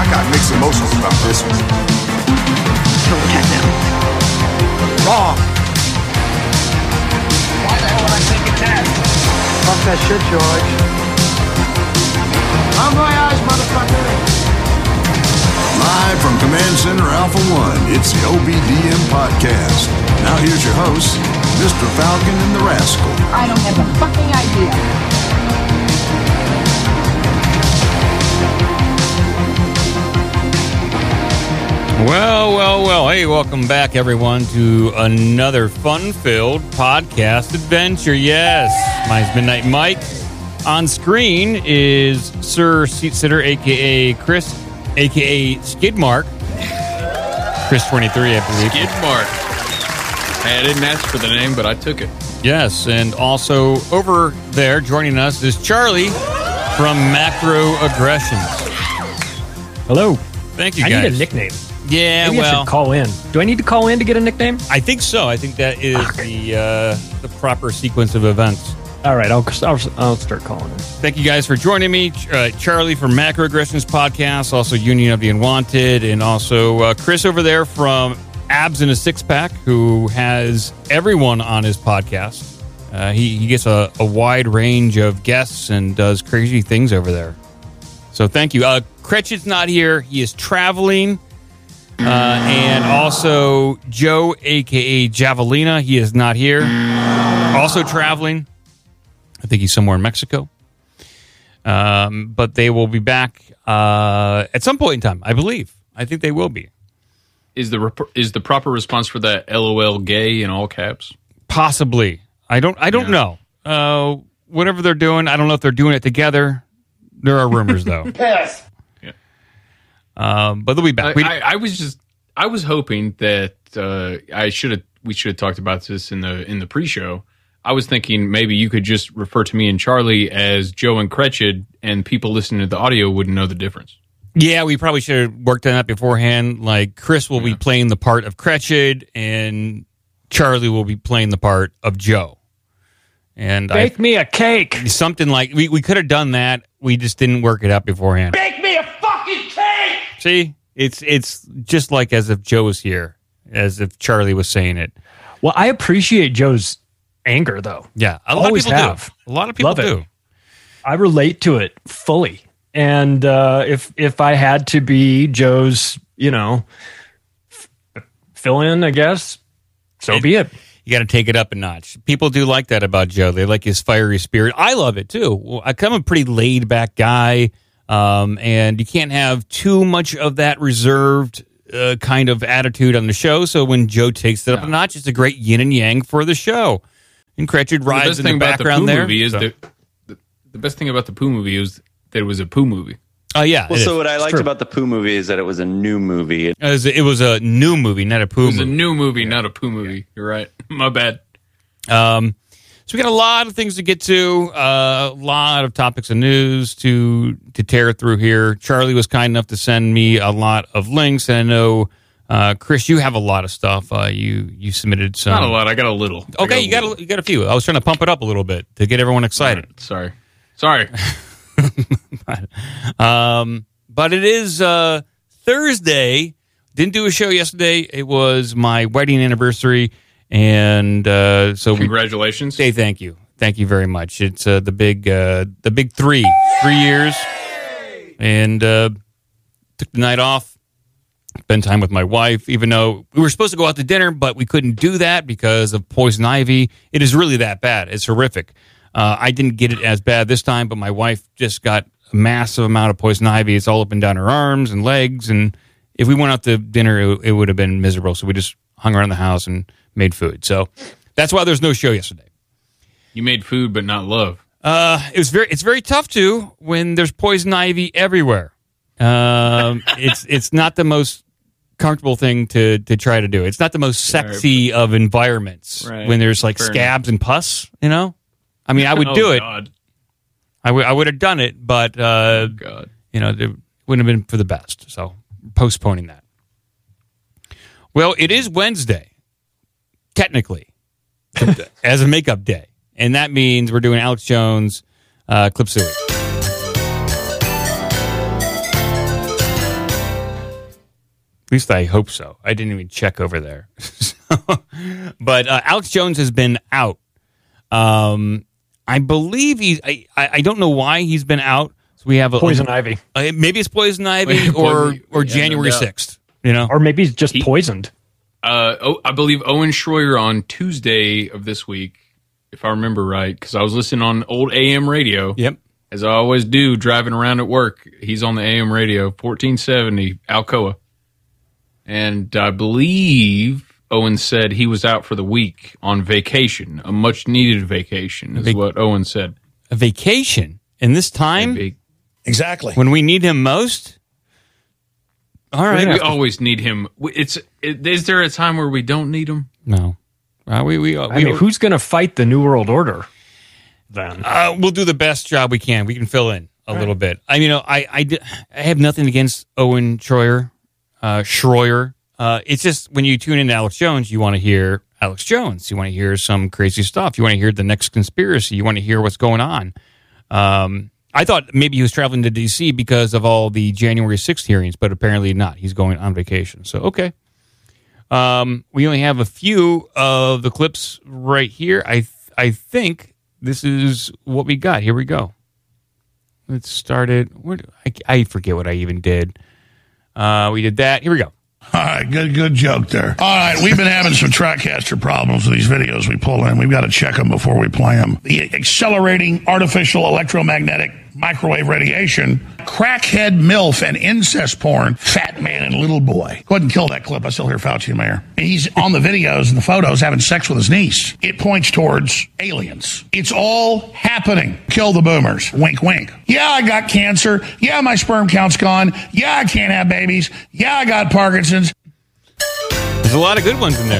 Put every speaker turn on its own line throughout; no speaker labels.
I got mixed emotions about this one.
Total techno.
Wrong.
Why the hell would I take a test?
Fuck that shit, George.
Bon voyage, motherfucker.
Live from Command Center Alpha 1, it's the OBDM Podcast. Now here's your hosts, Mr. Falcon and the Rascal.
I don't have a fucking idea.
Well. Hey, welcome back, everyone, to another fun-filled podcast adventure. Yes, mine's Midnight Mike. On screen is Sir Seat Sitter, a.k.a. Chris, a.k.a. Skidmark. Chris 23, I believe.
Skidmark. Hey, I didn't ask for the name, but I took it.
Yes, and also over there joining us is Charlie from Macro Aggressions.
Hello.
Thank you,
I
guys.
need a nickname.
Yeah,
Maybe I should call in. Do I need to call in to get a nickname?
I think so. I think that is the proper sequence of events.
All right, I'll start calling in.
Thank you guys for joining me. Charlie from Macro Aggressions Podcast, also Union of the Unwanted, and also Chris over there from Abs in a Six Pack, who has everyone on his podcast. He gets a wide range of guests and does crazy things over there. So thank you. Cretch's not here. He is traveling. And also Joe, a.k.a. Javelina. He is not here. Also traveling. I think he's somewhere in Mexico. But they will be back at some point in time, I believe. I think they will be.
Is the proper response for that LOL gay in all caps?
Possibly. I don't know. Whatever they're doing, I don't know if they're doing it together. There are rumors, though.
Yes.
But they'll be back.
I was hoping that we should have talked about this in the pre-show. I was thinking maybe you could just refer to me and Charlie as Joe and Cretched, and people listening to the audio wouldn't know the difference.
Yeah, we probably should have worked on that beforehand. Like, Chris will be playing the part of Cretched, and Charlie will be playing the part of Joe. And
Bake me a cake.
Something like we could have done that. We just didn't work it out beforehand.
Bake me a fucking cake!
See, it's just like as if Joe was here, as if Charlie was saying it.
Well, I appreciate Joe's anger, though.
Yeah, a lot
Always
of people
have.
do. A lot of people
Love it.
do.
I relate to it fully. And if I had to be Joe's, fill in, I guess, so be it.
You got to take it up a notch. People do like that about Joe. They like his fiery spirit. I love it, too. I'm a pretty laid-back guy, and you can't have too much of that reserved kind of attitude on the show. So when Joe takes it up a notch, it's a great yin and yang for the show. And Cretched rides in the background there.
The best thing about the Pooh movie is that it was a Pooh movie.
Oh, yeah.
Well, so what I liked about the Pooh movie is that it was a new movie.
It was a new movie, not a Pooh movie.
It was a new movie, not a Pooh movie. You're right. My bad.
So we got a lot of things to get to, a lot of topics of news to tear through here. Charlie was kind enough to send me a lot of links, and I know, Chris, you have a lot of stuff. You submitted some.
Not a lot. I got a little.
Okay, you got a few. I was trying to pump it up a little bit to get everyone excited.
Right, sorry.
But it is Thursday. Didn't do a show yesterday. It was my wedding anniversary, and so
congratulations.
Say thank you very much. It's the big 3 years, and took the night off, spend time with my wife. Even though we were supposed to go out to dinner, but we couldn't do that because of poison ivy. It is really that bad. It's horrific. I didn't get it as bad this time, but my wife just got a massive amount of poison ivy. It's all up and down her arms and legs, and if we went out to dinner, it would have been miserable. So we just hung around the house and made food. So that's why there's no show yesterday.
You made food, but not love.
It's very tough to when there's poison ivy everywhere. It's not the most comfortable thing to try to do. It's not the most sexy of environments when there's like scabs and pus, I mean, I would do it.
God.
I would have done it, but
God.
It wouldn't have been for the best. So postponing that. Well, it is Wednesday, technically, as a makeup day, and that means we're doing Alex Jones Clip Suey. least I hope so. I didn't even check over there. But Alex Jones has been out. I believe I don't know why he's been out. So we have
Poison Ivy.
Maybe it's Poison Ivy or January 6th.
Or maybe he's just poisoned.
I believe Owen Schroyer on Tuesday of this week, if I remember right, because I was listening on old AM radio.
Yep.
As I always do, driving around at work. He's on the AM radio, 1470, Alcoa. And I believe Owen said he was out for the week on vacation, a much-needed vacation, is what Owen said.
A vacation? In this time?
Exactly.
When we need him most? All right.
We always need him. Is there a time where we don't need him?
No.
Who's going to fight the New World Order then?
We'll do the best job we can. We can fill in a little bit. I have nothing against Owen Schroyer. It's just when you tune into Alex Jones, you want to hear Alex Jones. You want to hear some crazy stuff. You want to hear the next conspiracy. You want to hear what's going on. I thought maybe he was traveling to D.C. because of all the January 6th hearings, but apparently not. He's going on vacation. So, okay. We only have a few of the clips right here. I think this is what we got. Here we go. Let's start it. I forget what I even did. We did that. Here we go.
All right, good joke there. All right, we've been having some TriCaster problems with these videos we pull in. We've got to check them before we play them. The accelerating artificial electromagnetic microwave radiation, crackhead MILF and incest porn, fat man and little boy. Go ahead and kill that clip. I still hear Fauci in my ear. He's on the videos and the photos having sex with his niece. It points towards aliens. It's all happening. Kill the boomers. Wink, wink. Yeah, I got cancer. Yeah, my sperm count's gone. Yeah, I can't have babies. Yeah, I got Parkinson's.
There's a lot of good ones in there.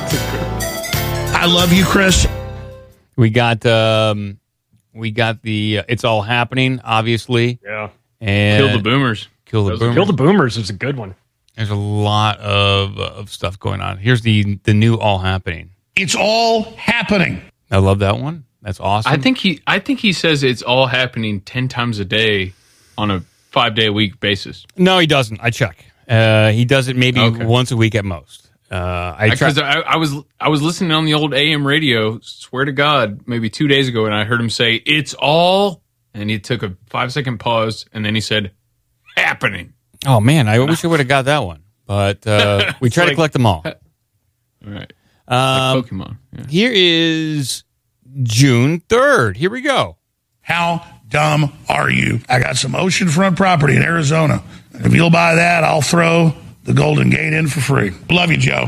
I love you, Chris.
We got the It's All Happening, obviously.
Yeah.
And
Kill the Boomers.
Kill the Boomers is a good one.
There's a lot of stuff going on. Here's the new All Happening.
It's all happening.
I love that one. That's awesome.
I think he says it's all happening 10 times a day on a 5-day-a-week basis.
No, he doesn't. I check. He does it maybe once a week at most.
Because I was listening on the old AM radio, swear to God, maybe 2 days ago, and I heard him say, "It's all," and he took a 5-second pause, and then he said, "happening."
Oh, man, I wish I would have got that one. But we try to collect them all.
All right.
Like
Pokemon. Yeah.
Here is June 3rd. Here we go.
How dumb are you? I got some oceanfront property in Arizona. If you'll buy that, I'll throw the Golden Gate in for free. Love you, Joe.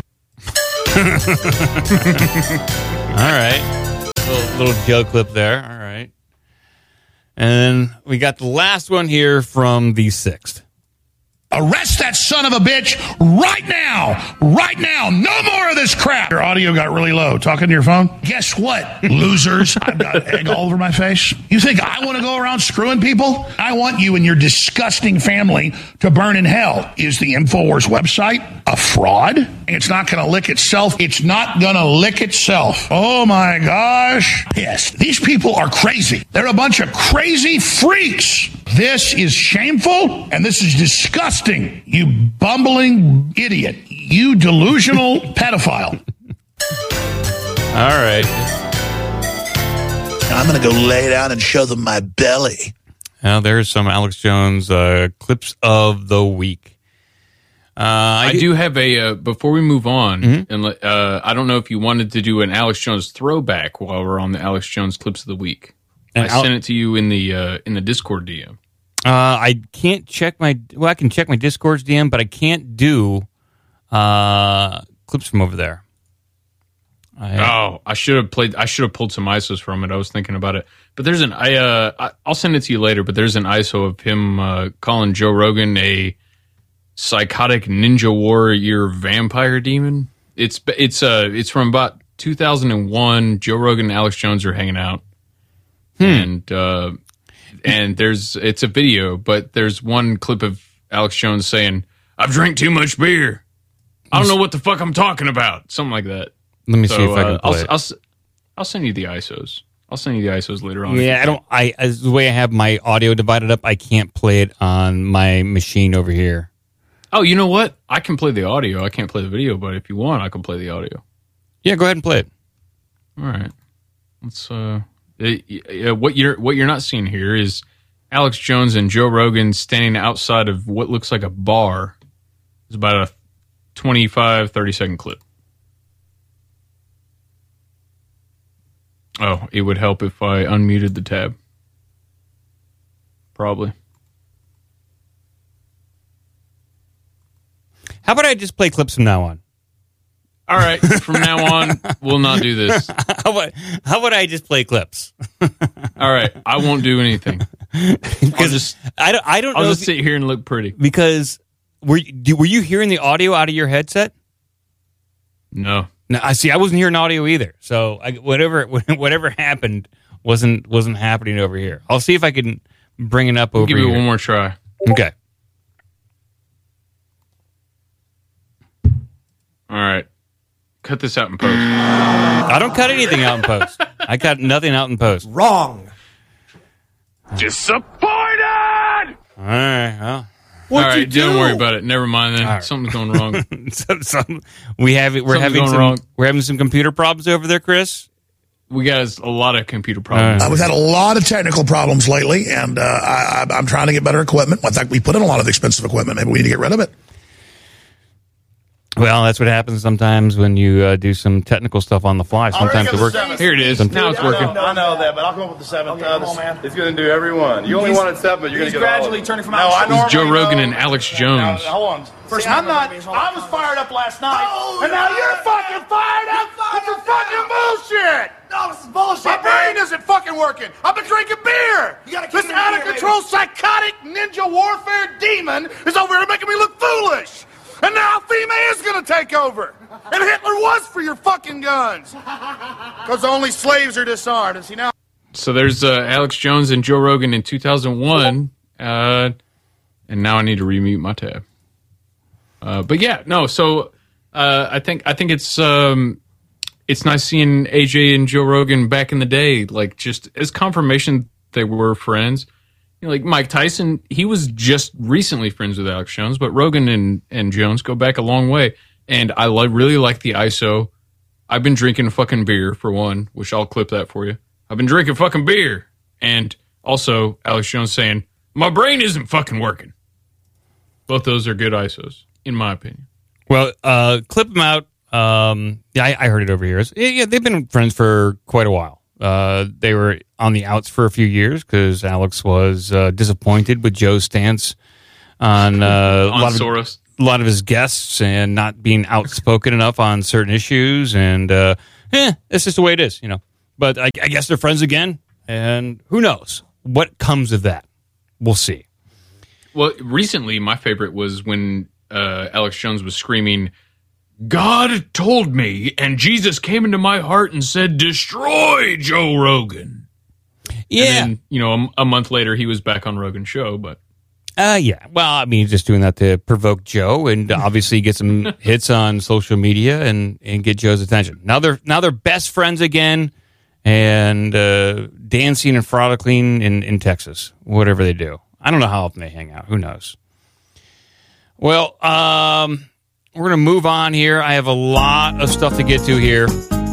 All right. Little Joe clip there. All right. And then we got the last one here from the 6th.
Arrest that son of a bitch right now. Right now. No more of this crap. Your audio got really low. Talking to your phone? Guess what, losers? I've got egg all over my face. You think I want to go around screwing people? I want you and your disgusting family to burn in hell. Is the InfoWars website a fraud? It's not going to lick itself. It's not going to lick itself. Oh, my gosh. Yes, these people are crazy. They're a bunch of crazy freaks. This is shameful, and this is disgusting. You bumbling idiot. You delusional pedophile.
All right.
I'm going to go lay down and show them my belly.
Now, there's some Alex Jones clips of the week.
I do have a, before we move on, and I don't know if you wanted to do an Alex Jones throwback while we're on the Alex Jones clips of the week. I sent it to you in the Discord DM.
I can't check I can check my Discord's DM, but I can't do clips from over there.
I should have pulled some ISOs from it. I was thinking about it, but there's I'll send it to you later. But there's an ISO of him calling Joe Rogan a psychotic ninja warrior vampire demon. It's from about 2001. Joe Rogan and Alex Jones are hanging out, and it's a video, but there's one clip of Alex Jones saying, "I've drank too much beer. I don't know what the fuck I'm talking about." Something like that.
Let me see if I can play it.
I'll send you the ISOs. I'll send you the ISOs later on.
Yeah, as the way I have my audio divided up, I can't play it on my machine over here.
Oh, you know what? I can play the audio. I can't play the video, but if you want, I can play the audio.
Yeah, go ahead and play it.
All right. Let's. What you're not seeing here is Alex Jones and Joe Rogan standing outside of what looks like a bar. It's about a 25, 30-second clip. Oh, it would help if I unmuted the tab. Probably.
How about I just play clips from now on?
All right, from now on, we'll not do this.
How about I just play clips?
All right, I won't do anything.
Because I don't know.
I'll just sit here and look pretty.
Because were you hearing the audio out of your headset?
No.
No, I see. I wasn't hearing audio either. So whatever happened wasn't happening over here. I'll see if I can bring it up over here.
Give it one more try.
Okay.
All right. Cut this out in post.
I don't cut anything out in post. I cut nothing out in post.
Wrong.
Disappointed!
All right. Well.
All right, don't worry about it. Never mind then. Right. Something's going wrong.
We're having some computer problems over there, Chris.
We got a lot of computer problems.
We've had a lot of technical problems lately, and I'm trying to get better equipment. In fact, we put in a lot of expensive equipment. Maybe we need to get rid of it.
Well, that's what happens sometimes when you do some technical stuff on the fly. Sometimes it works.
Here it is. Now it's working.
I know that, but I'll come up with the seventh. It's going to do every one. You only wanted 7, but you're going to get
gradually turning from
It's Joe Rogan and Alex Jones.
Hold on. First, I was fired up last night, and now you're fucking fired up with your fucking bullshit. No, this is bullshit. My brain isn't fucking working. I've been drinking beer. This out-of-control psychotic ninja warfare demon is over here making me look foolish. And now FEMA is going to take over. And Hitler was for your fucking guns. Because only slaves are disarmed. And see now.
So there's Alex Jones and Joe Rogan in 2001. And now I need to remute my tab. But yeah, no. So I think it's nice seeing AJ and Joe Rogan back in the day, like just as confirmation they were friends. You know, like Mike Tyson, he was just recently friends with Alex Jones, but Rogan and Jones go back a long way. And I really like the ISO. I've been drinking fucking beer for one, which I'll clip that for you. I've been drinking fucking beer, and also Alex Jones saying my brain isn't fucking working. Both those are good ISOs, in my opinion.
Well, clip them out. Yeah, I heard it over here. Yeah, they've been friends for quite a while. They were on the outs for a few years because Alex was disappointed with Joe's stance on a lot of his guests and not being outspoken enough on certain issues. And it's just the way it is, you know. But I guess they're friends again, and who knows what comes of that? We'll see.
Well, recently, my favorite was when Alex Jones was screaming, God told me, and Jesus came into my heart and said, destroy Joe Rogan.
Yeah.
And then, you know, a month later, he was back on Rogan's show, but...
Yeah. Well, I mean, just doing that to provoke Joe and obviously get some hits on social media and get Joe's attention. Now they're best friends again and dancing and frolicking in Texas, whatever they do. I don't know how often they hang out. Who knows? Well, we're going to move on here. I have a lot of stuff to get to here.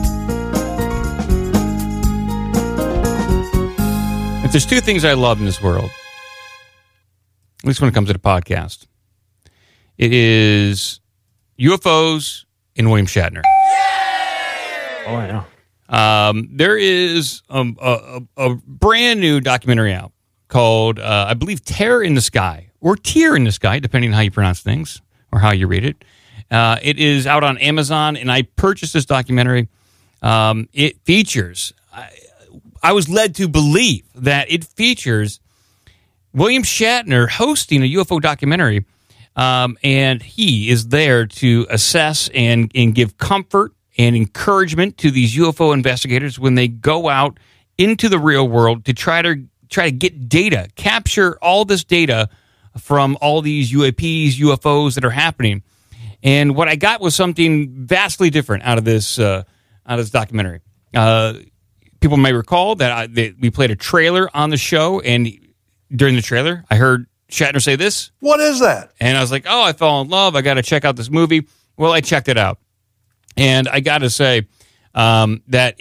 If there's two things I love in this world, at least when it comes to the podcast, it is UFOs and William Shatner.
Oh, yeah.
There is a brand new documentary out called, I believe, Terror in the Sky, or Tear in the Sky, depending on how you pronounce things or how you read it. It is out on Amazon, and I purchased this documentary. It features, I was led to believe that it features William Shatner hosting a UFO documentary, and he is there to assess and give comfort and encouragement to these UFO investigators when they go out into the real world to try to get data, capture all this data from all these UAPs, UFOs that are happening. And what I got was something vastly different out of this documentary. People may recall that we played a trailer on the show, and during the trailer, I heard Shatner say this?
What is that?
And I was like, oh, I fell in love. I got to check out this movie. Well, I checked it out. And I got to say that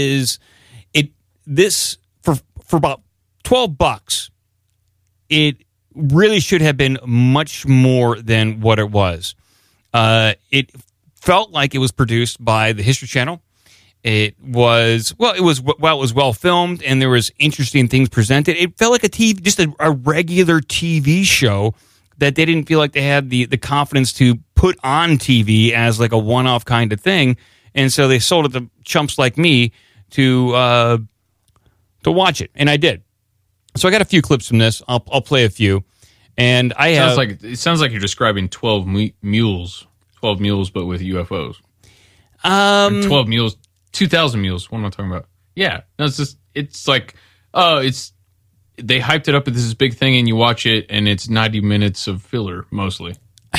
this for about $12, it really should have been much more than what it was. It felt like it was produced by the History Channel. It was well filmed, and there was interesting things presented. It felt like just a regular TV show that they didn't feel like they had the confidence to put on TV as like a one-off kind of thing, and so they sold it to chumps like me to watch it, and I did. So I got a few clips from this. I'll play a few, and it
sounds like you're describing 12 mules, but with UFOs. 12 mules. 2,000 mules. What am I talking about? Yeah. No, it's like, they hyped it up as this big thing, and you watch it, and it's 90 minutes of filler, mostly.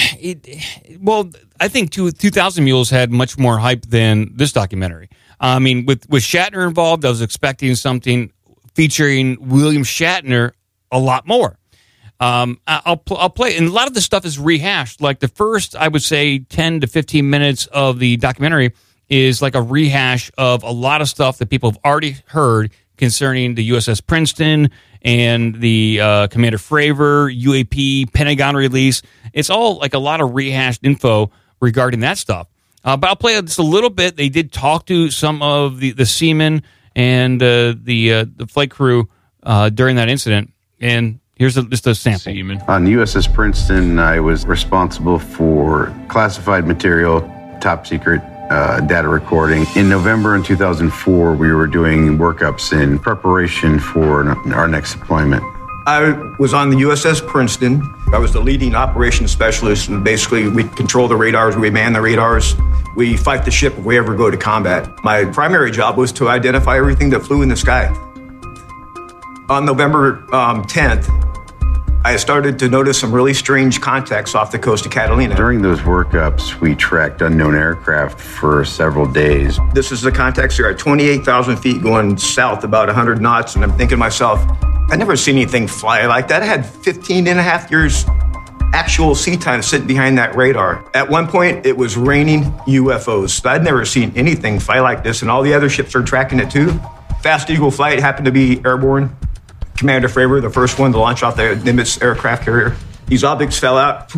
I think 2,000 Mules had much more hype than this documentary. I mean, with Shatner involved, I was expecting something featuring William Shatner a lot more. I'll play, and a lot of the stuff is rehashed. Like the first, I would say, 10 to 15 minutes of the documentary is like a rehash of a lot of stuff that people have already heard concerning the USS Princeton and the Commander Fravor, UAP, Pentagon release. It's all like a lot of rehashed info regarding that stuff. But I'll play just a little bit. They did talk to some of the seamen and the flight crew during that incident. And here's just a sample.
Seamen.
On USS Princeton, I was responsible for classified material, top secret data recording. In November in 2004, we were doing workups in preparation for our next deployment.
I was on the USS Princeton. I was the leading operations specialist, and basically we control the radars, we man the radars, we fight the ship if we ever go to combat. My primary job was to identify everything that flew in the sky. On November 10th, I started to notice some really strange contacts off the coast of Catalina.
During those workups, we tracked unknown aircraft for several days.
This is the contacts here at 28,000 feet going south about 100 knots, and I'm thinking to myself, I've never seen anything fly like that. I had 15 and a half years actual sea time sitting behind that radar. At one point, it was raining UFOs. I'd never seen anything fly like this, and all the other ships are tracking it too. Fast Eagle flight happened to be airborne. Commander Fravor, the first one to launch off the Nimitz aircraft carrier. These objects fell out.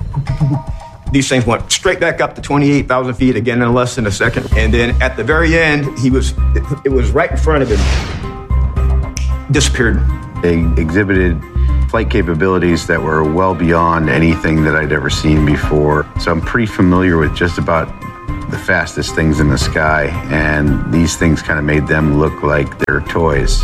These things went straight back up to 28,000 feet again in less than a second. And then at the very end, it was right in front of him. Disappeared.
They exhibited flight capabilities that were well beyond anything that I'd ever seen before. So I'm pretty familiar with just about the fastest things in the sky, and these things kind of made them look like they're toys.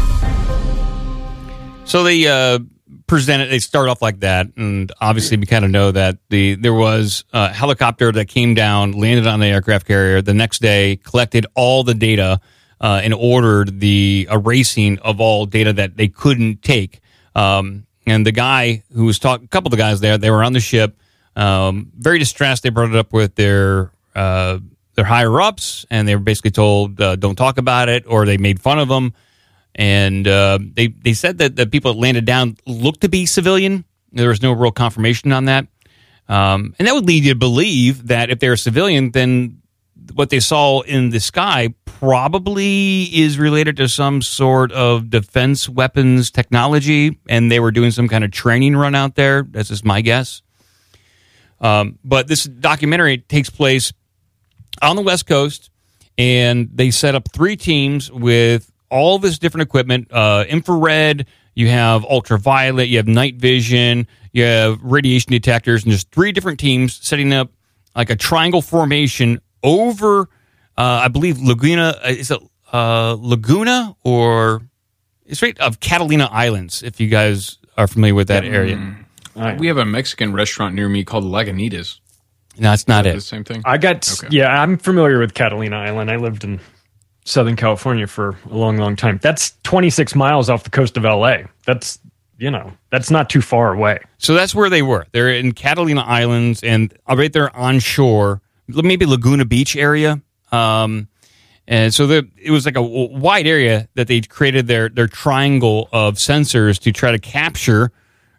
So they they start off like that, and obviously we kind of know that there was a helicopter that came down, landed on the aircraft carrier. The next day, collected all the data and ordered the erasing of all data that they couldn't take. And the guy who was talking, a couple of the guys there, they were on the ship, very distressed. They brought it up with their higher ups, and they were basically told, "Don't talk about it," or they made fun of them. And they said that the people that landed down looked to be civilian. There was no real confirmation on that. And that would lead you to believe that if they're a civilian, then what they saw in the sky probably is related to some sort of defense weapons technology, and they were doing some kind of training run out there. That's just my guess. But this documentary takes place on the West Coast, and they set up 3 teams with all this different equipment, infrared, you have ultraviolet, you have night vision, you have radiation detectors, and there's 3 different teams setting up like a triangle formation over, I believe, Laguna, is it Laguna, or it's right of Catalina Islands, if you guys are familiar with that area.
We have a Mexican restaurant near me called Lagunitas.
No, that's not it.
The same thing?
I'm familiar with Catalina Island. I lived in Southern California for a long, long time. That's 26 miles off the coast of LA. That's not too far away.
So that's where they were. They're in Catalina Islands and right there on shore, maybe Laguna Beach area. And so it was like a wide area that they created their triangle of sensors to try to capture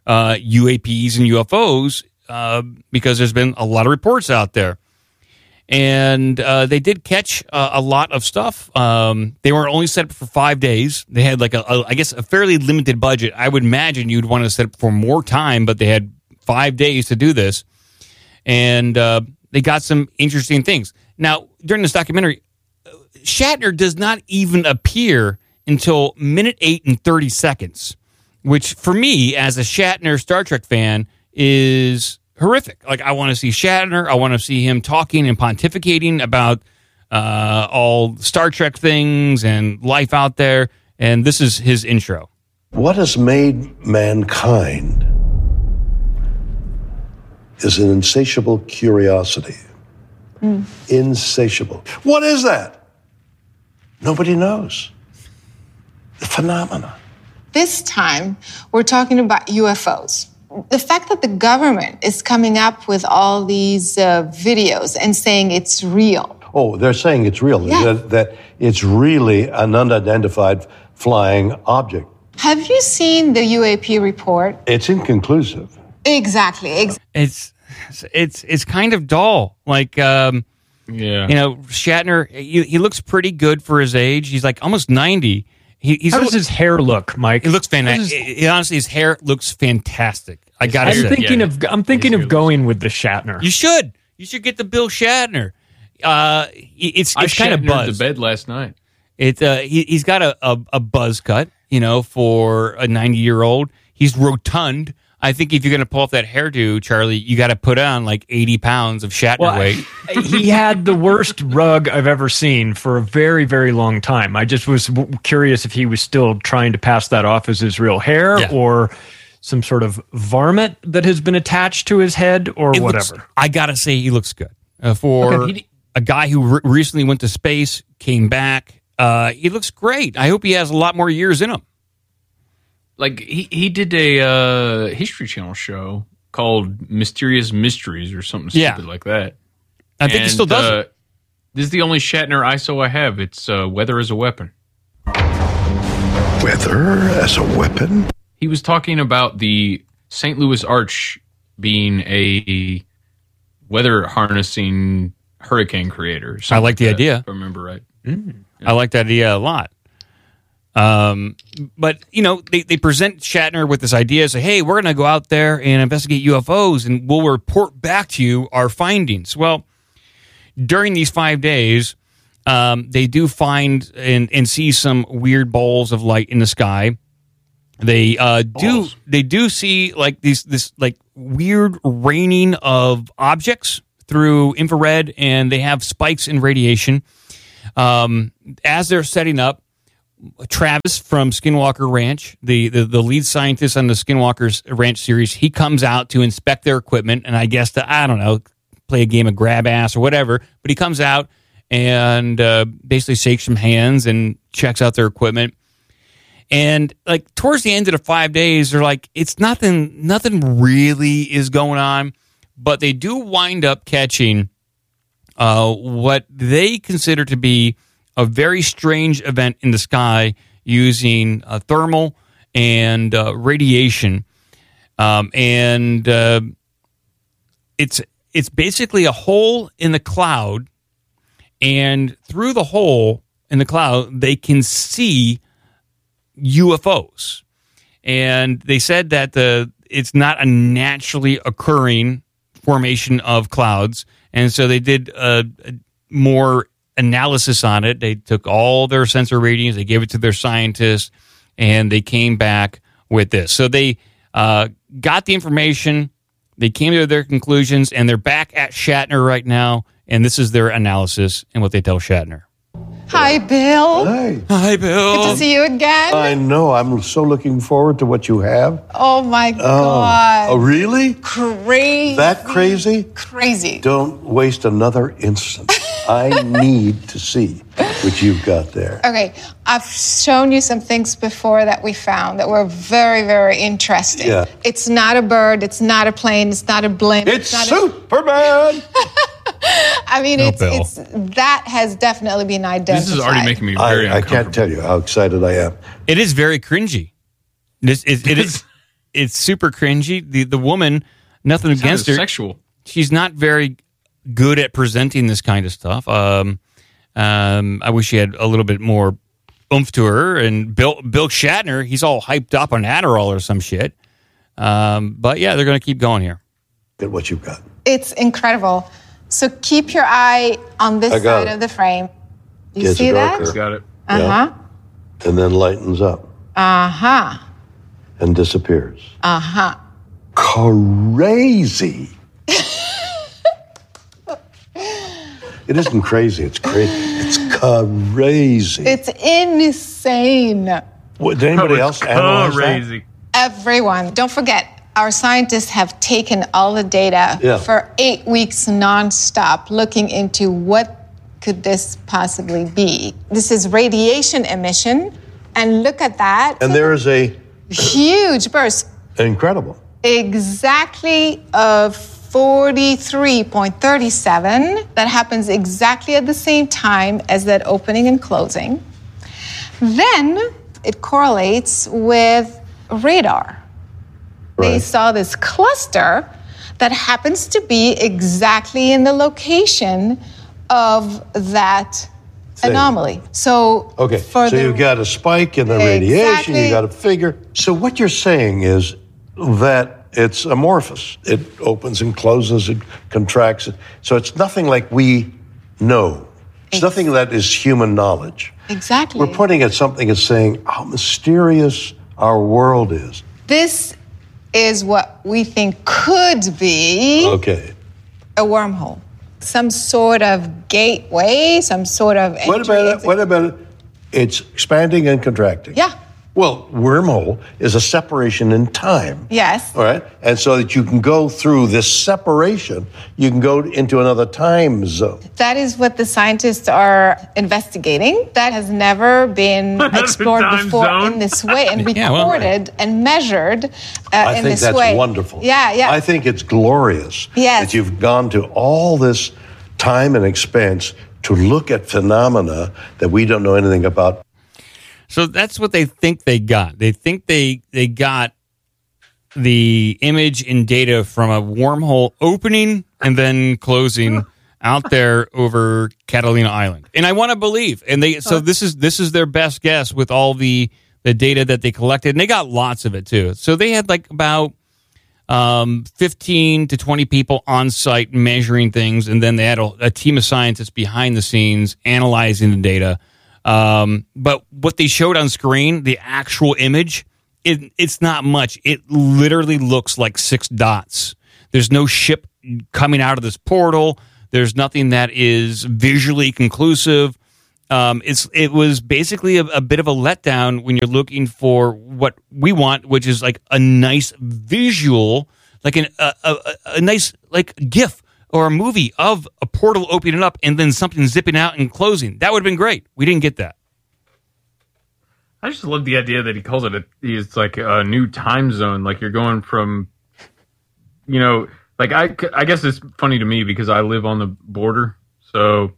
UAPs and UFOs because there's been a lot of reports out there. And they did catch a lot of stuff. They were only set up for 5 days. They had like I guess a fairly limited budget. I would imagine you'd want to set up for more time, but they had 5 days to do this. And they got some interesting things. Now, during this documentary, Shatner does not even appear until minute 8 and 30 seconds, which for me, as a Shatner Star Trek fan, is horrific. Like, I want to see Shatner. I want to see him talking and pontificating about all Star Trek things and life out there. And this is his intro.
What has made mankind is an insatiable curiosity. Insatiable. What is that? Nobody knows. The phenomena.
This time, we're talking about UFOs. The fact that the government is coming up with all these videos and saying it's real.
Oh, they're saying it's real,
Yeah.
that it's really an unidentified flying object.
Have you seen the UAP report?
It's inconclusive.
Exactly.
It's kind of dull. Like, Shatner, he looks pretty good for his age. He's like almost 90.
How does his hair look, Mike?
It looks fantastic. Honestly, his hair looks fantastic. I gotta say.
I'm thinking of going with the Shatner.
You should get the Bill Shatner. It's kind of buzz.
the bed last night.
He's got a buzz cut, for a 90-year-old. He's rotund. I think if you're going to pull off that hairdo, Charlie, you got to put on like 80 pounds of Shatner weight.
He had the worst rug I've ever seen for a very, very long time. I just was curious if he was still trying to pass that off as his real hair or some sort of varmint that has been attached to his head or whatever.
I got to say, he looks good. For a guy who recently went to space, came back, he looks great. I hope he has a lot more years in him.
Like, he did a History Channel show called Mysterious Mysteries or something stupid like that.
I think he still does it.
This is the only Shatner ISO I have. It's Weather as a Weapon.
Weather as a weapon?
He was talking about the St. Louis Arch being a weather harnessing hurricane creator.
I like the idea.
If I remember right.
I like that idea a lot. But they present Shatner with this idea, say, hey, we're going to go out there and investigate UFOs and we'll report back to you our findings. Well, during these 5 days, they do find and see some weird balls of light in the sky. They do see like this like weird raining of objects through infrared, and they have spikes in radiation. As they're setting up, Travis from Skinwalker Ranch, the lead scientist on the Skinwalker Ranch series, he comes out to inspect their equipment, and I guess play a game of grab ass or whatever. But he comes out and basically shakes some hands and checks out their equipment. And like towards the end of the 5 days, they're like, it's nothing really is going on, but they do wind up catching what they consider to be a very strange event in the sky using thermal and radiation. It's basically a hole in the cloud, and through the hole in the cloud, they can see UFOs. And they said that it's not a naturally occurring formation of clouds. And so they did more analysis on it. They took all their sensor readings, they gave it to their scientists, and they came back with this. So they got the information, they came to their conclusions, and they're back at Shatner right now, and this is their analysis and what they tell Shatner.
Hi, Bill.
Hi, Bill.
Good to see you again.
I know. I'm so looking forward to what you have.
Oh, my God.
Oh, really?
Crazy.
That crazy?
Crazy.
Don't waste another instant. I need to see what you've got there.
Okay, I've shown you some things before that we found that were very, very interesting.
Yeah.
It's not a bird, it's not a plane, it's not a blimp.
It's
not
Superman!
I mean, it's that has definitely been identified.
This is already making me very
I can't tell you how excited I am.
It is very cringy. It is. it's super cringy. The woman, nothing against her.
Sexual.
She's not very good at presenting this kind of stuff. I wish she had a little bit more oomph to her. And Bill Shatner, he's all hyped up on Adderall or some shit. But yeah, they're going to keep going here.
Get what you've got.
It's incredible. So keep your eye on this side of the frame. You see that?
Got it.
Uh-huh.
And then lightens up.
Uh-huh.
And disappears.
Uh-huh.
Crazy. It isn't crazy. It's crazy. It's crazy.
It's insane.
Did anybody else analyze
crazy.
Everyone. Don't forget, our scientists have taken all the data for 8 weeks nonstop looking into what could this possibly be. This is radiation emission, and look at that.
And there is a
huge burst.
Incredible.
Exactly of 43.37. That happens exactly at the same time as that opening and closing. Then it correlates with radar. They saw this cluster that happens to be exactly in the location of that anomaly. So
you've got a spike in the radiation, you got a figure. So what you're saying is that it's amorphous. It opens and closes, it contracts. So it's nothing like we know. It's nothing that is human knowledge.
Exactly.
We're pointing at something and saying how mysterious our world is.
This is what we think could be a wormhole. Some sort of gateway, some sort of entry.
What about it? It's expanding and contracting.
Yeah.
Well, wormhole is a separation in time.
Yes.
All right? And so that you can go through this separation, you can go into another time zone.
That is what the scientists are investigating. That has never been explored before in this way and recorded and measured in this way.
I think that's wonderful.
Yeah.
I think it's glorious that you've gone to all this time and expense to look at phenomena that we don't know anything about.
So that's what they think they got. They think they got the image and data from a wormhole opening and then closing out there over Catalina Island. And I want to believe. And this is their best guess with all the data that they collected. And they got lots of it too. So they had like about 15 to 20 people on site measuring things. And then they had a team of scientists behind the scenes analyzing the data. But what they showed on screen, the actual image, it's not much. It literally looks like 6 dots. There's no ship coming out of this portal. There's nothing that is visually conclusive. It was basically a bit of a letdown when you're looking for what we want, which is like a nice visual, like a nice like GIF or a movie of a portal opening up and then something zipping out and closing. That would have been great. We didn't get that.
I just love the idea that he calls it it's like a new time zone. Like you're going from, like I guess it's funny to me because I live on the border. So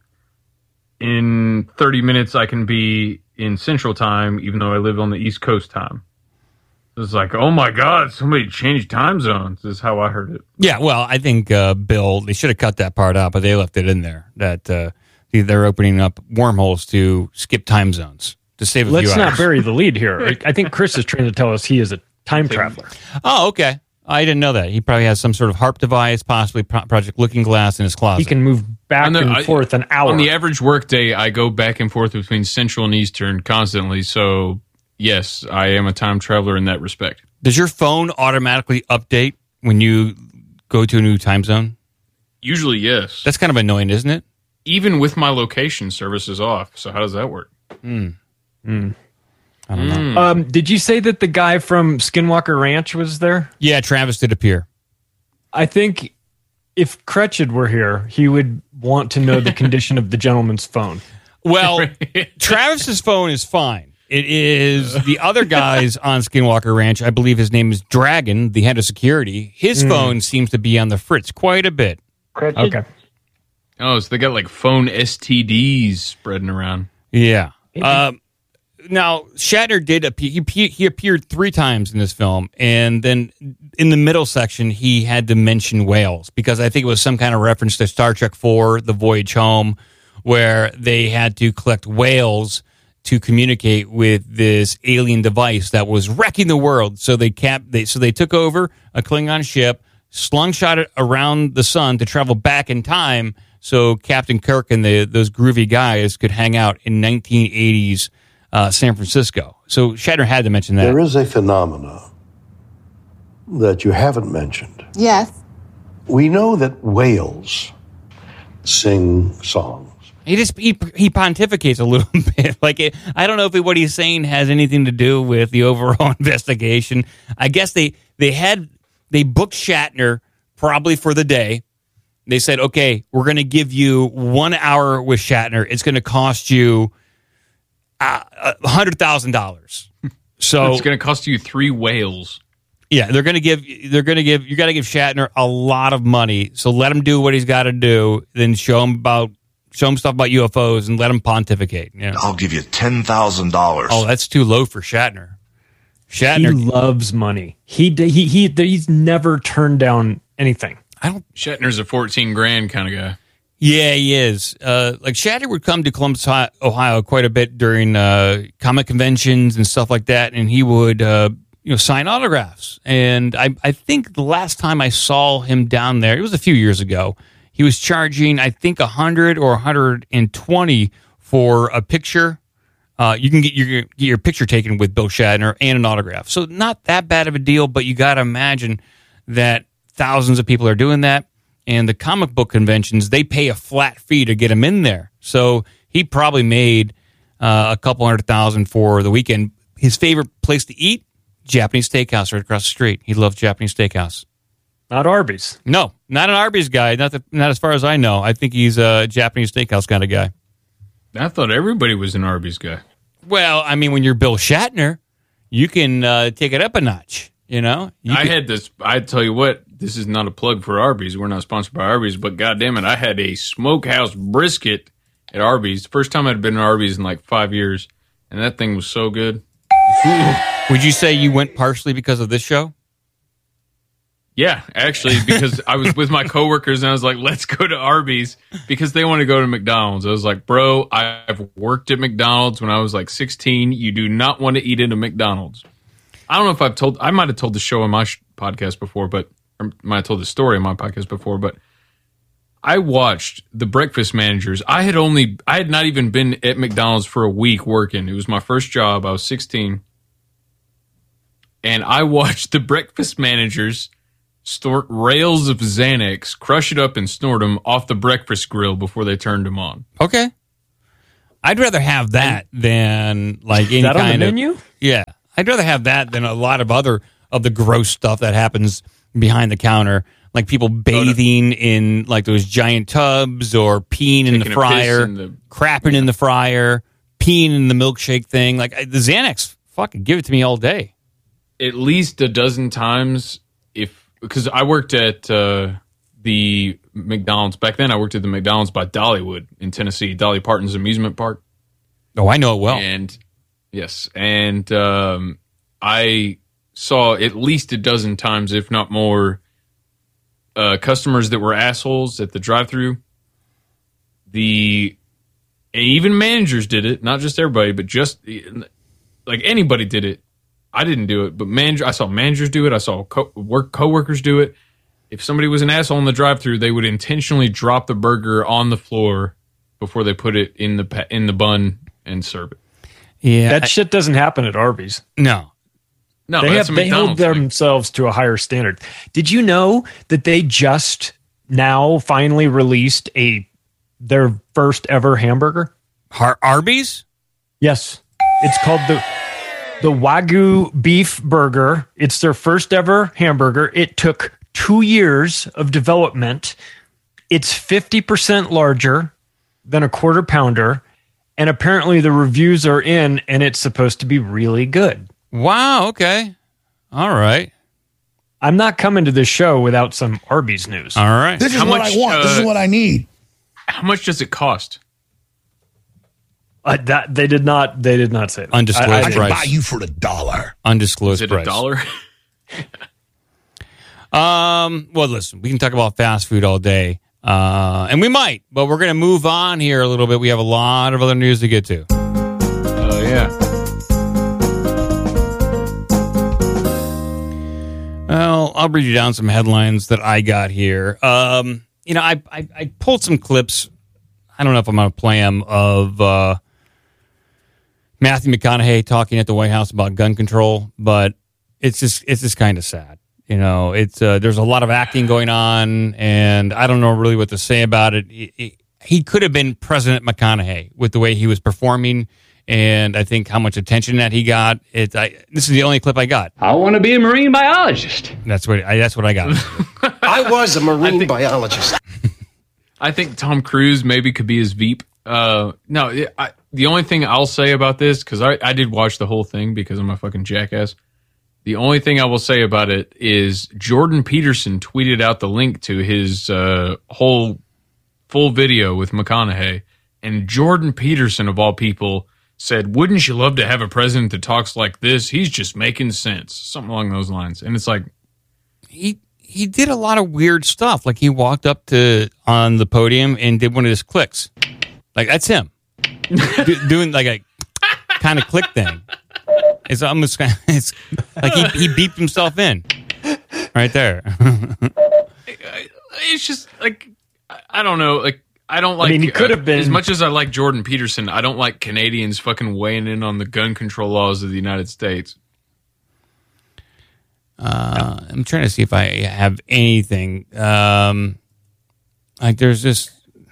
in 30 minutes, I can be in Central Time, even though I live on the East Coast time. It's like, oh my God, somebody changed time zones, is how I heard it.
Yeah, well, I think, Bill, they should have cut that part out, but they left it in there, that they're opening up wormholes to skip time zones, to save a few hours.
Let's not bury the lead here. I think Chris is trying to tell us he is a time traveler.
Oh, okay. I didn't know that. He probably has some sort of HARP device, possibly Project Looking Glass in his closet.
He can move back and forth an hour.
On the average workday, I go back and forth between Central and Eastern constantly, so yes, I am a time traveler in that respect.
Does your phone automatically update when you go to a new time zone?
Usually, yes.
That's kind of annoying, isn't it?
Even with my location service is off, so how does that work?
I don't know.
Did you say that the guy from Skinwalker Ranch was there?
Yeah, Travis did appear.
I think if Cretchid were here, he would want to know the condition of the gentleman's phone.
Well, Travis's phone is fine. It is the other guys on Skinwalker Ranch. I believe his name is Dragon, the head of security. His phone seems to be on the fritz quite a bit.
Okay.
Oh, so they got like phone STDs spreading around.
Yeah. now Shatner did appear. He appeared 3 times in this film, and then in the middle section, he had to mention whales because I think it was some kind of reference to Star Trek IV: The Voyage Home, where they had to collect whales to communicate with this alien device that was wrecking the world. So they took over a Klingon ship, slingshot it around the sun to travel back in time, so Captain Kirk and those groovy guys could hang out in 1980s San Francisco. So Shatner had to mention that.
There is a phenomena that you haven't mentioned.
Yes.
We know that whales sing songs.
He pontificates a little bit. I don't know if what he's saying has anything to do with the overall investigation. I guess they booked Shatner probably for the day. They said, okay, we're going to give you 1 hour with Shatner. It's going to cost you $100,000. So
it's going to cost you 3 whales.
Yeah, you got to give Shatner a lot of money. So let him do what he's got to do. Then show him stuff about UFOs and let him pontificate. You know?
I'll give you $10,000.
Oh, that's too low for Shatner.
He loves money. He's never turned down anything.
Shatner's a $14,000 kind of guy.
Yeah, he is. Shatner would come to Columbus, Ohio, quite a bit during comic conventions and stuff like that, and he would sign autographs. And I think the last time I saw him down there, it was a few years ago. He was charging, I think, $100 or $120 for a picture. You can get your picture taken with Bill Shatner and an autograph. So not that bad of a deal, but you got to imagine that thousands of people are doing that. And the comic book conventions, they pay a flat fee to get him in there. So he probably made a couple $100,000 for the weekend. His favorite place to eat? Japanese Steakhouse right across the street. He loves Japanese Steakhouse.
Not Arby's.
No, not an Arby's guy. Not as far as I know. I think he's a Japanese Steakhouse kind of guy.
I thought everybody was an Arby's guy.
Well, I mean, when you're Bill Shatner, you can take it up a notch. You know,
I tell you what, this is not a plug for Arby's. We're not sponsored by Arby's, but goddamn it, I had a smokehouse brisket at Arby's. First time I'd been at Arby's in like 5 years, and that thing was so good.
Would you say you went partially because of this show?
Yeah, actually, because I was with my coworkers and I was like, let's go to Arby's because they want to go to McDonald's. I was like, bro, I've worked at McDonald's when I was like 16. You do not want to eat at a McDonald's. I don't know if I might have told the show on my podcast before, or might have told the story on my podcast before, but I watched The Breakfast Managers. I had not even been at McDonald's for a week working. It was my first job. I was 16. And I watched The Breakfast Managers snort rails of Xanax, crush it up and snort them off the breakfast grill before they turned them on.
Okay. I'd rather have that than like any
that
kind
on the
of
menu?
Yeah. I'd rather have that than a lot of other of the gross stuff that happens behind the counter, like people bathing in like those giant tubs or peeing in the fryer, crapping in the fryer, peeing in the milkshake thing. Like the Xanax, fucking give it to me all day.
At least a dozen times, because I worked at the McDonald's back then. I worked at the McDonald's by Dollywood in Tennessee, Dolly Parton's amusement park.
Oh, I know it well.
And yes, and I saw at least a dozen times, if not more, customers that were assholes at the drive-thru. Even managers did it, not just everybody, but just like anybody did it. I didn't do it, but I saw managers do it. I saw coworkers do it. If somebody was an asshole in the drive-thru, they would intentionally drop the burger on the floor before they put it in the bun and serve it.
Yeah,
that shit doesn't happen at Arby's.
No,
they hold themselves to a higher standard. Did you know that they just now finally released their first ever hamburger?
Arby's?
Yes, it's called the Wagyu beef burger. It's their first ever hamburger. It took 2 years of development. It's 50% larger than a quarter pounder. And apparently the reviews are in and it's supposed to be really good.
Wow. Okay. All right.
I'm not coming to this show without some Arby's news.
All right.
This is what I want. This is what I need.
How much does it cost?
That they did not say that.
Undisclosed
I can
price.
buy you for $1.
Undisclosed
Is it
price.
$1?
Well, listen, we can talk about fast food all day, and we might, but we're going to move on here a little bit. We have a lot of other news to get to.
Oh yeah.
Well, I'll read you down some headlines that I got here. I pulled some clips. I don't know if I'm going to play them of Matthew McConaughey talking at the White House about gun control, but it's just kind of sad. It's there's a lot of acting going on, and I don't know really what to say about it. He could have been President McConaughey with the way he was performing, and I think how much attention that he got. This is the only clip I got.
I want to be a marine biologist.
That's what I got.
I was a marine biologist.
I think Tom Cruise maybe could be his Veep. The only thing I'll say about this, because I did watch the whole thing because I'm a fucking jackass. The only thing I will say about it is Jordan Peterson tweeted out the link to his whole full video with McConaughey, and Jordan Peterson, of all people, said, "Wouldn't you love to have a president that talks like this? He's just making sense." Something along those lines. And it's like,
he did a lot of weird stuff. Like he walked up on the podium and did one of his clicks. Like that's him doing like a kind of click thing. It's almost it's like he beeped himself in right there.
it's just like, I don't know. Like, I don't like.
he could have been,
as much as I like Jordan Peterson. I don't like Canadians fucking weighing in on the gun control laws of the United States.
I'm trying to see if I have anything. Like there's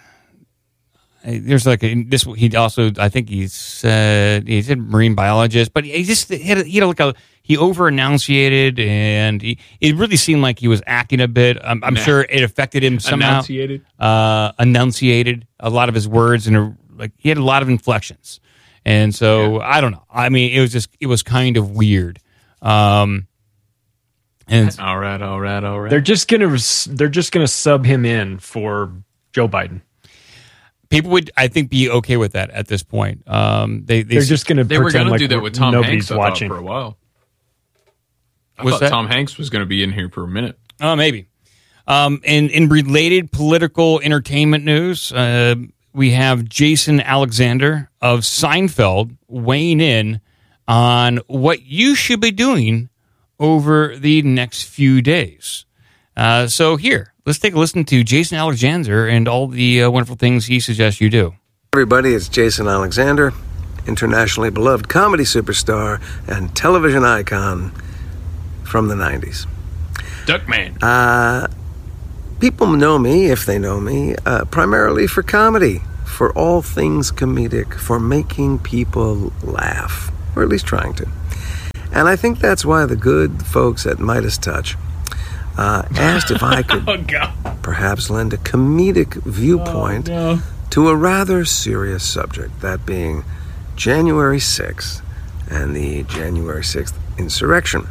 like this. He also, I think he said marine biologist, but he just he over enunciated, and it really seemed like he was acting a bit. I'm sure it affected him somehow. Enunciated a lot of his words, and he had a lot of inflections, and so I don't know. I mean, it was kind of weird. And
all right.
They're just gonna sub him in for Joe Biden.
People would, I think, be okay with that at this point. They're
just going to.
They were going to do that with Tom
Hanks.
I thought, for a while. I thought Tom Hanks was going to be in here for a minute.
Oh, maybe. In related political entertainment news, we have Jason Alexander of Seinfeld weighing in on what you should be doing over the next few days. So here, let's take a listen to Jason Alexander and all the wonderful things he suggests you do.
Everybody, it's Jason Alexander, internationally beloved comedy superstar and television icon from the 90s.
Duckman.
People know me, if they know me, primarily for comedy, for all things comedic, for making people laugh, or at least trying to. And I think that's why the good folks at Midas Touch asked if I could perhaps lend a comedic viewpoint to a rather serious subject, that being January 6th and the January 6th insurrection.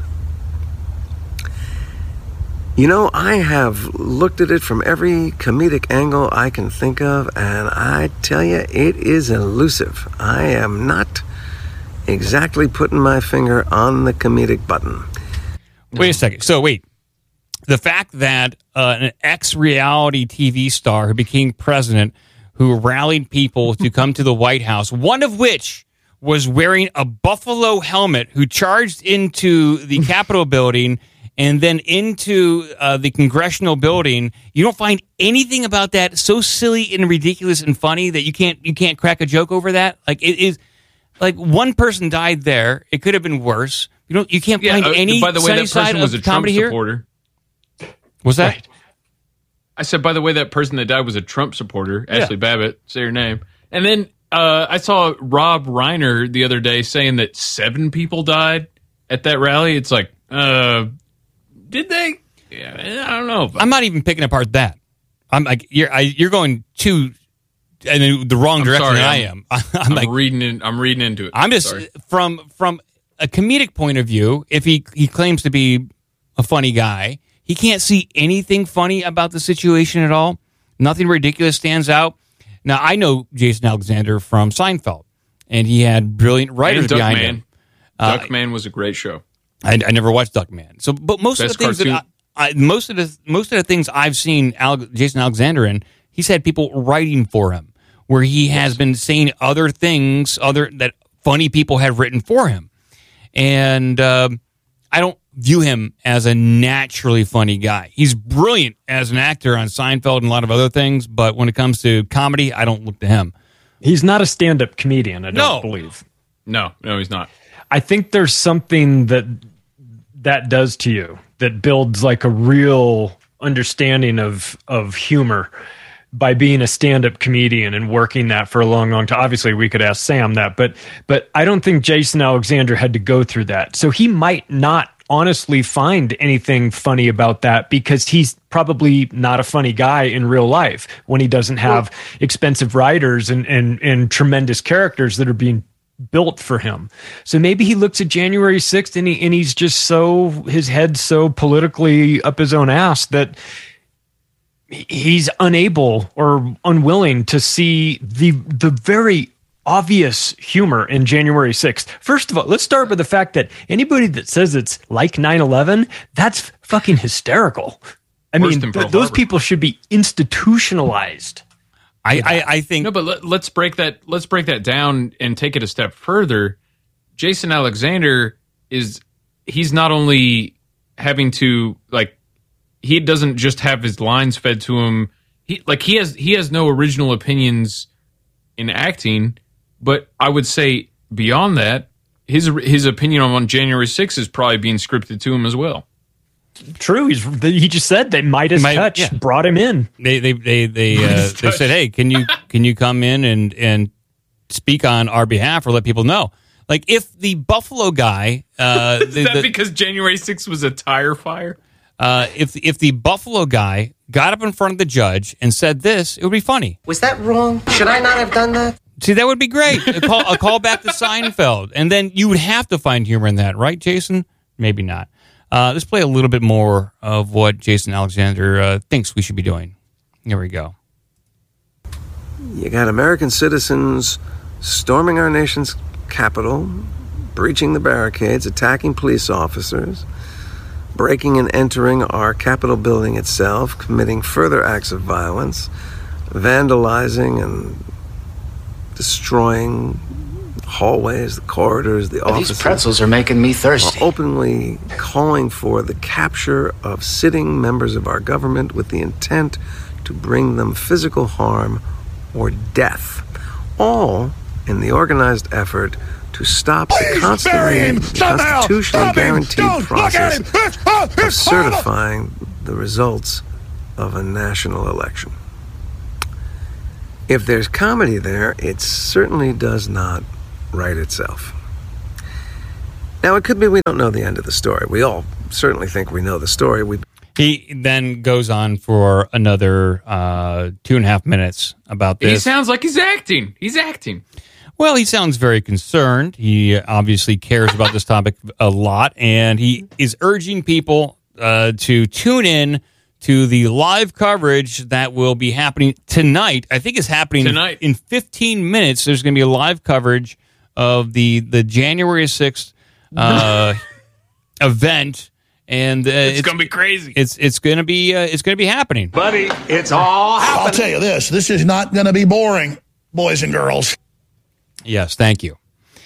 You know, I have looked at it from every comedic angle I can think of, and I tell you, it is elusive. I am not exactly putting my finger on the comedic button.
Wait a second. So wait. The fact that an ex-reality TV star who became president, who rallied people to come to the White House, one of which was wearing a buffalo helmet, who charged into the Capitol building and then into the Congressional building, you don't find anything about that so silly and ridiculous and funny that you can't crack a joke over that? Like, it is like one person died there. It could have been worse. You can't find any.
By the way, that person was a Trump supporter.
Was that?
Right. I said, by the way, that person that died was a Trump supporter. Ashley Babbitt, say her name. And then I saw Rob Reiner the other day saying that 7 people died at that rally. It's like, did they? Yeah, I don't know.
I'm not even picking apart that. I'm like, you're going too in the wrong direction than I am. I'm like
reading into it.
I'm just from a comedic point of view. If he claims to be a funny guy, he can't see anything funny about the situation at all. Nothing ridiculous stands out. Now, I know Jason Alexander from Seinfeld. and he had brilliant writers behind him.
Duckman was a great show.
I never watched Duckman. So, but most
Best
of the things
cartoon.
that most of the things I've seen Jason Alexander in, he's had people writing for him, where he has been saying other things, that funny people have written for him, and I don't view him as a naturally funny guy. He's brilliant as an actor on Seinfeld and a lot of other things, but when it comes to comedy, I don't look to him.
He's not a stand-up comedian, I don't believe.
No, he's not.
I think there's something that does to you that builds like a real understanding of humor by being a stand-up comedian and working that for a long, long time. Obviously, we could ask Sam that, but I don't think Jason Alexander had to go through that. So he might not honestly find anything funny about that because he's probably not a funny guy in real life when he doesn't have expensive writers and tremendous characters that are being built for him. So maybe he looks at January 6th and he's just his head's so politically up his own ass that he's unable or unwilling to see the very obvious humor in January 6th. First of all, let's start with the fact that anybody that says it's like 9/11, that's fucking hysterical. I mean, those people should be institutionalized.
I think
no, but let's break that down and take it a step further. Jason Alexander he's not only having to he doesn't just have his lines fed to him. He has no original opinions in acting, but I would say beyond that, his opinion on January 6th is probably being scripted to him as well.
True. He just said that Midas Touch brought him in.
They said, "Hey, can you come in and speak on our behalf or let people know?" Like if the Buffalo guy,
is that because January 6th was a tire fire?
If the Buffalo guy got up in front of the judge and said this, it would be funny.
Was that wrong? Should I not have done that?
See, that would be great. A call back to Seinfeld, and then you would have to find humor in that, right, Jason? Maybe not. Let's play a little bit more of what Jason Alexander thinks we should be doing. Here we go.
You got American citizens storming our nation's capital, breaching the barricades, attacking police officers, breaking and entering our Capitol building itself, committing further acts of violence, vandalizing and destroying hallways, the corridors, the offices.
These pretzels are making me thirsty.
Openly calling for the capture of sitting members of our government with the intent to bring them physical harm or death, all in the organized effort to stop the constitutionally guaranteed process of certifying the results of a national election. If there's comedy there, it certainly does not write itself. Now, it could be we don't know the end of the story. We all certainly think we know the story.
He then goes on for another 2.5 minutes about this.
He sounds like he's acting. He's acting.
Well, he sounds very concerned. He obviously cares about this topic a lot, and he is urging people to tune in to the live coverage that will be happening tonight. I think it's happening tonight. In 15 minutes. There's going to be a live coverage of the January 6th event, and
it's going to be crazy.
It's going to be happening,
buddy. It's all happening. I'll tell you this: this is not going to be boring, boys and girls.
Yes, thank you.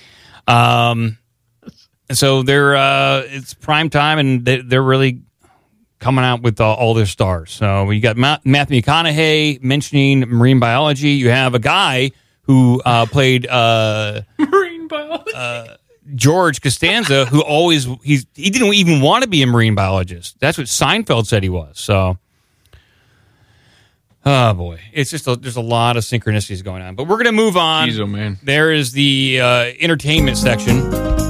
So it's prime time, and they're really coming out with all their stars. So we got Matthew McConaughey mentioning marine biology. You have a guy who played
marine biology.
George Costanza, who he didn't even want to be a marine biologist. That's what Seinfeld said he was. So, oh boy, it's just there's a lot of synchronicities going on. But we're going to move on.
Jeez, oh man.
There is the entertainment section.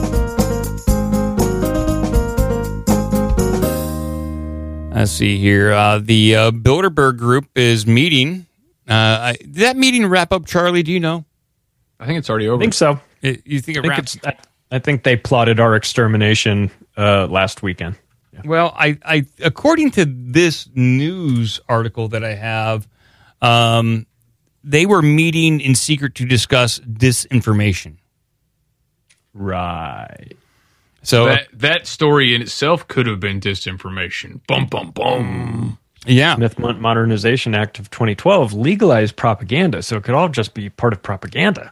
Let's see here. The Bilderberg Group is meeting. Did that meeting wrap up, Charlie? Do you know?
I think it's already over.
I think so.
You think it wraps?
I think they plotted our extermination last weekend.
Yeah. Well, I according to this news article that I have, they were meeting in secret to discuss disinformation.
Right.
So
that story in itself could have been disinformation. Bum, bum, bum.
Yeah.
Smith Modernization Act of 2012 legalized propaganda, so it could all just be part of propaganda.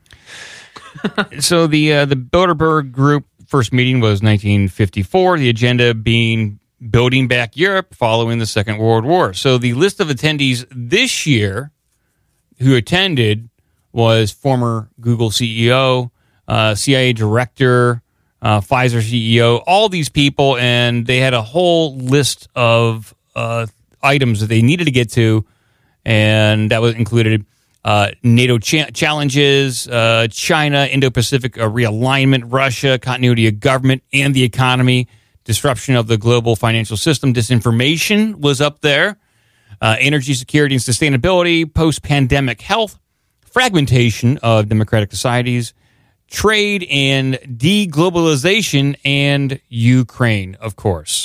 So the Bilderberg Group first meeting was 1954, the agenda being building back Europe following the Second World War. So the list of attendees this year who attended was former Google CEO, CIA director, Pfizer CEO, all these people, and they had a whole list of items that they needed to get to, and that was included NATO challenges, China, Indo-Pacific realignment, Russia, continuity of government and the economy, disruption of the global financial system, disinformation was up there, energy security and sustainability, post-pandemic health, fragmentation of democratic societies, trade and deglobalization, and Ukraine, of course.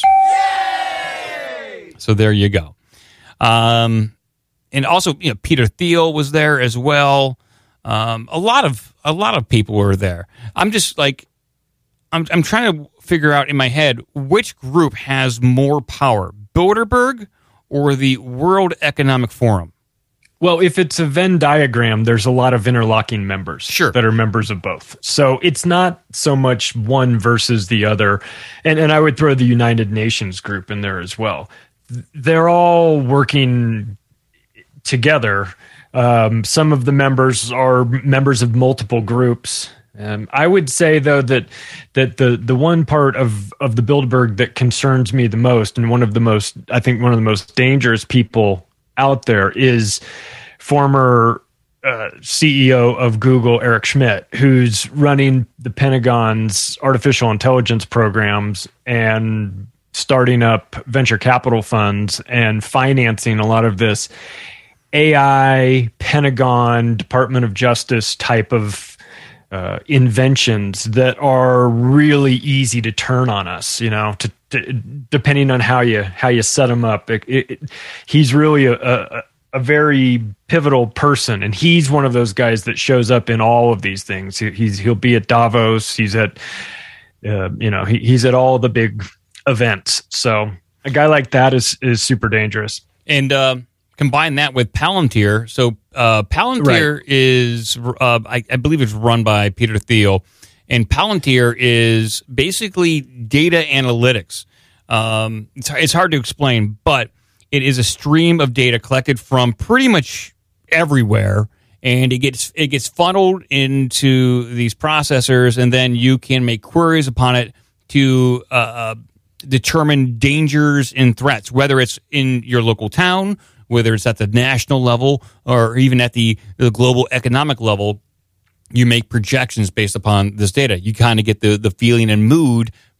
Yay! So there you go. And also, Peter Thiel was there as well. A lot of people were there. I'm just like, I'm trying to figure out in my head which group has more power, Bilderberg or the World Economic Forum.
Well, if it's a Venn diagram, there's a lot of interlocking members that are members of both. So it's not so much one versus the other. And I would throw the United Nations group in there as well. They're all working together. Some of the members are members of multiple groups. I would say, though, that the one part of the Bilderberg that concerns me the most, and one of the most dangerous people out there, is former CEO of Google, Eric Schmidt, who's running the Pentagon's artificial intelligence programs and starting up venture capital funds and financing a lot of this AI, Pentagon, Department of Justice type of inventions that are really easy to turn on us, depending on how you set them up. He's really a very pivotal person, and he's one of those guys that shows up in all of these things. He'll be at Davos. He's at he's at all the big events. So a guy like that is super dangerous.
And combine that with Palantir. So Palantir is, I believe it's run by Peter Thiel, and Palantir is basically data analytics. It's hard to explain, but it is a stream of data collected from pretty much everywhere, and it gets funneled into these processors, and then you can make queries upon it to determine dangers and threats, whether it's in your local town, whether it's at the national level, or even at the global economic level. You make projections based upon this data. You kind of get the feeling and mood